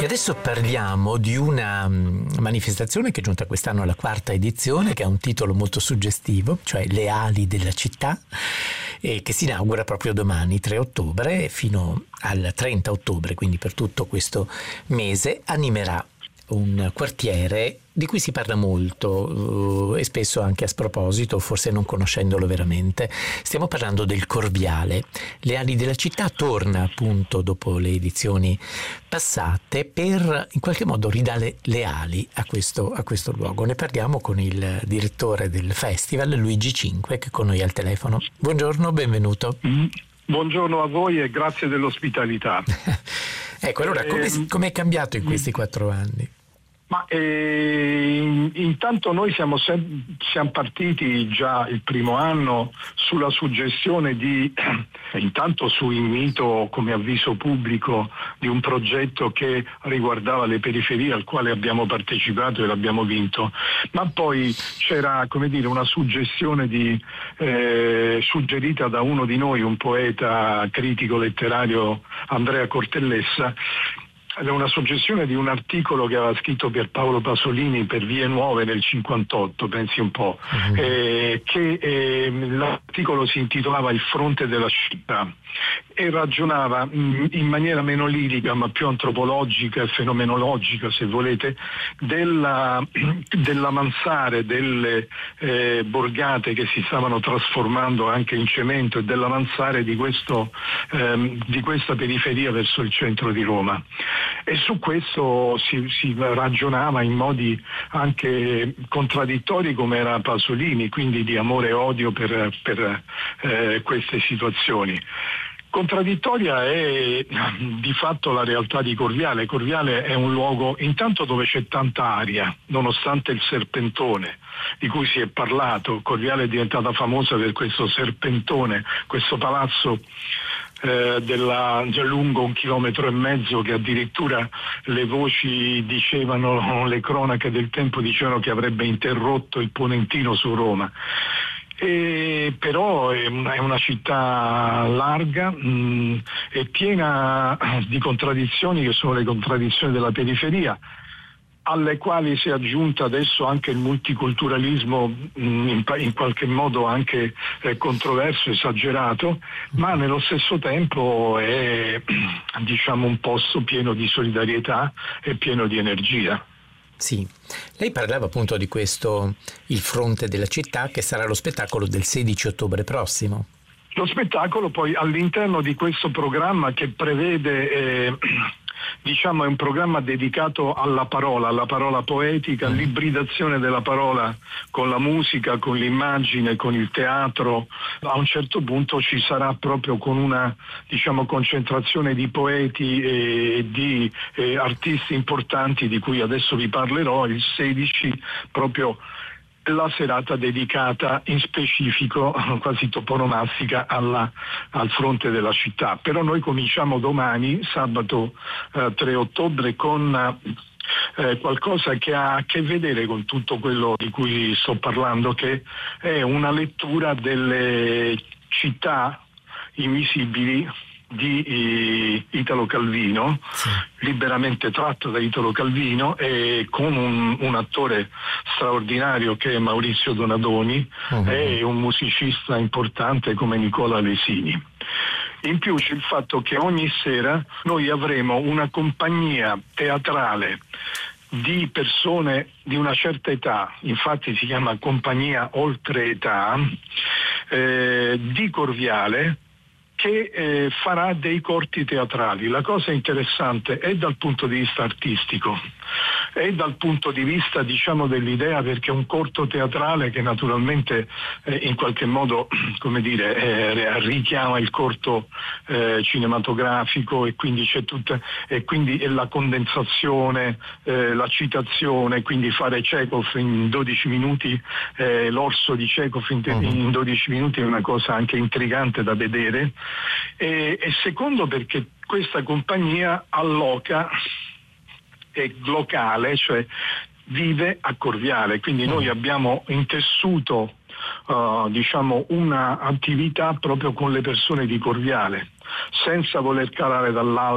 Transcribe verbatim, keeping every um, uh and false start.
E adesso parliamo di una manifestazione che è giunta quest'anno alla quarta edizione, che ha un titolo molto suggestivo, cioè Le ali della città, e che si inaugura proprio domani, tre ottobre, fino al trenta ottobre, quindi per tutto questo mese animerà un quartiere di cui si parla molto uh, e spesso anche a sproposito, forse non conoscendolo veramente. Stiamo parlando del Corviale. Le ali della città torna appunto dopo le edizioni passate per in qualche modo ridare le ali a questo, a questo luogo. Ne parliamo con il direttore del festival, Luigi Cinque, che è con noi al telefono. Buongiorno, benvenuto. Mm. Buongiorno a voi e grazie dell'ospitalità. Ecco, allora, come, come è cambiato in questi quattro anni? Ma eh, intanto noi siamo, sem- siamo partiti già il primo anno sulla suggestione di, eh, intanto su invito come avviso pubblico di un progetto che riguardava le periferie al quale abbiamo partecipato e l'abbiamo vinto, ma poi c'era, come dire, una suggestione di, eh, suggerita da uno di noi, un poeta critico letterario, Andrea Cortellessa. È una suggestione di un articolo che aveva scritto Pierpaolo Pasolini per Vie Nuove nel cinquantotto, pensi un po', mm-hmm. eh, che eh, l'articolo si intitolava Il fronte della città e ragionava mh, in maniera meno lirica ma più antropologica e fenomenologica, se volete, della, dell'avanzare delle eh, borgate che si stavano trasformando anche in cemento e dell'avanzare di, questo, ehm, di questa periferia verso il centro di Roma. E su questo si, si ragionava in modi anche contraddittori come era Pasolini, quindi di amore e odio per, per eh, queste situazioni. Contraddittoria è di fatto la realtà di Corviale. Corviale è un luogo intanto dove c'è tanta aria, nonostante il serpentone di cui si è parlato. Corviale è diventata famosa per questo serpentone, questo palazzo eh, della, lungo un chilometro e mezzo, che addirittura le voci dicevano, le cronache del tempo dicevano che avrebbe interrotto il Ponentino su Roma. E però è una, è una città larga, mh, è piena di contraddizioni che sono le contraddizioni della periferia, alle quali si è aggiunta adesso anche il multiculturalismo mh, in, in qualche modo anche eh, controverso, esagerato, ma nello stesso tempo è, diciamo, un posto pieno di solidarietà e pieno di energia. Sì, lei parlava appunto di questo, il fronte della città, che sarà lo spettacolo del sedici ottobre prossimo. Lo spettacolo poi all'interno di questo programma che prevede, eh, diciamo, è un programma dedicato alla parola, alla parola poetica, all'ibridazione della parola con la musica, con l'immagine, con il teatro. A un certo punto ci sarà proprio con una, diciamo, concentrazione di poeti e di eh, artisti importanti di cui adesso vi parlerò, il sedici proprio la serata dedicata in specifico, quasi toponomastica, alla, al fronte della città. Però noi cominciamo domani, sabato eh, tre ottobre, con eh, qualcosa che ha a che vedere con tutto quello di cui sto parlando, che è una lettura delle città invisibili di eh, Italo Calvino, sì. liberamente tratto da Italo Calvino, e con un, un attore straordinario che è Maurizio Donadoni, uh-huh. e un musicista importante come Nicola Lesini. In più c'è il fatto che ogni sera noi avremo una compagnia teatrale di persone di una certa età, infatti si chiama Compagnia Oltre Età, eh, di Corviale, che eh, farà dei corti teatrali. La cosa interessante è dal punto di vista artistico, è dal punto di vista, diciamo, dell'idea, perché è un corto teatrale che naturalmente eh, in qualche modo, come dire, eh, richiama il corto eh, cinematografico, e quindi c'è tutta, e quindi è la condensazione, eh, la citazione, quindi fare Chekhov in dodici minuti, eh, l'orso di Chekhov in, in dodici minuti è una cosa anche intrigante da vedere. E, e secondo, perché questa compagnia alloca, è locale, cioè vive a Corviale, quindi noi abbiamo intessuto uh, diciamo una attività proprio con le persone di Corviale, senza voler calare dall'alto